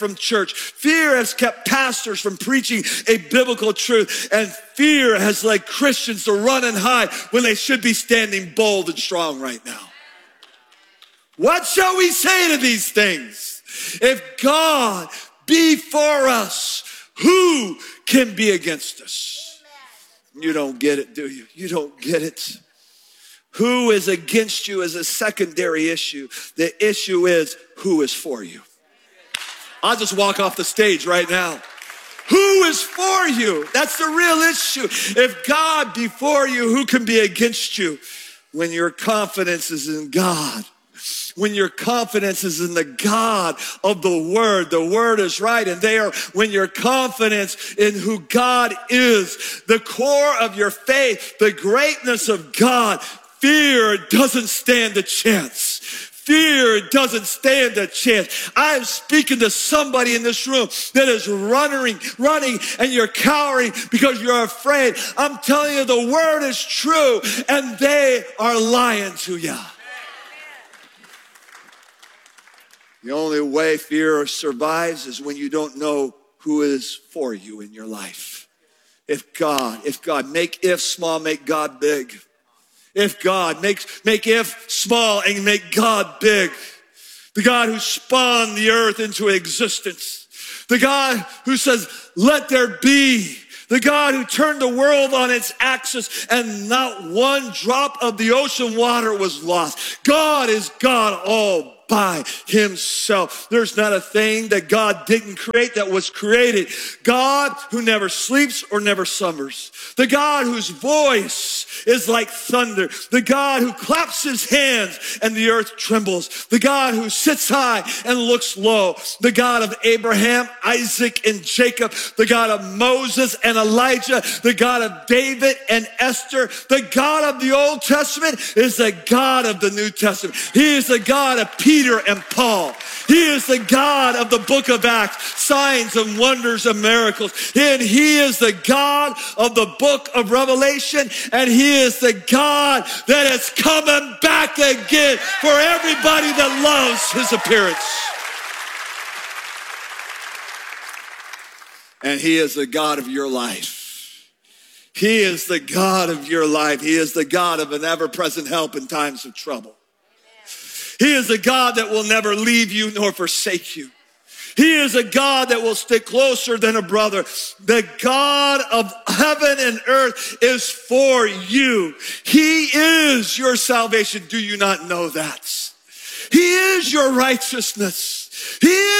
from church. Fear has kept pastors from preaching a biblical truth. And fear has led Christians to run and hide when they should be standing bold and strong right now. What shall we say to these things? If God be for us, who can be against us? You don't get it, do you? You don't get it. Who is against you is a secondary issue. The issue is who is for you. I'll just walk off the stage right now. Who is for you? That's the real issue. If God be for you, who can be against you? When your confidence is in God. When your confidence is in the God of the Word is right. And when your confidence in who God is, the core of your faith, the greatness of God, fear doesn't stand a chance. Fear doesn't stand a chance. I'm speaking to somebody in this room that is running, and you're cowering because you're afraid. I'm telling you, the word is true, and they are lying to you. The only way fear survives is when you don't know who is for you in your life. If God, make if small, make God big. If God, make if small and make God big. The God who spawned the earth into existence. The God who says, let there be. The God who turned the world on its axis and not one drop of the ocean water was lost. God is God all by himself. There's not a thing that God didn't create that was created. God who never sleeps or never slumbers. The God whose voice is like thunder. The God who claps his hands and the earth trembles. The God who sits high and looks low. The God of Abraham, Isaac, and Jacob. The God of Moses and Elijah. The God of David and Esther. The God of the Old Testament is the God of the New Testament. He is the God of Peter and Paul. He is the God of the book of Acts, signs and wonders and miracles. And he is the God of the book of Revelation. And he is the God that is coming back again for everybody that loves his appearance. And he is the God of your life. He is the God of your life. He is the God of an ever-present help in times of trouble. He is a God that will never leave you nor forsake you. He is a God that will stick closer than a brother. The God of heaven and earth is for you. He is your salvation. Do you not know that? He is your righteousness. He